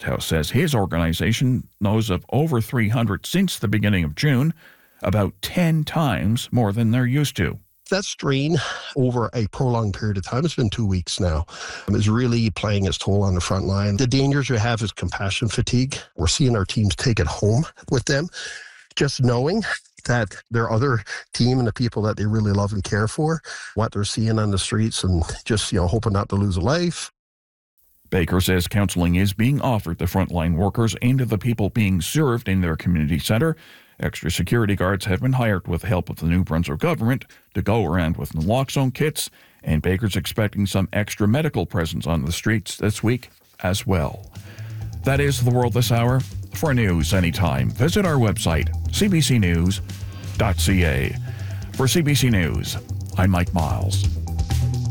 House says his organization knows of over 300 since the beginning of June, about 10 times more than they're used to. That strain over a prolonged period of time, it's been 2 weeks now, is really playing its toll on the front line. The dangers you have is compassion fatigue. We're seeing our teams take it home with them, just knowing that their other team and the people that they really love and care for, what they're seeing on the streets, and just, hoping not to lose a life. Baker says counseling is being offered to frontline workers and to the people being served in their community centre. Extra security guards have been hired with the help of the New Brunswick government to go around with naloxone kits, and Baker's expecting some extra medical presence on the streets this week as well. That is The World This Hour. For news anytime, visit our website, cbcnews.ca. For CBC News, I'm Mike Miles.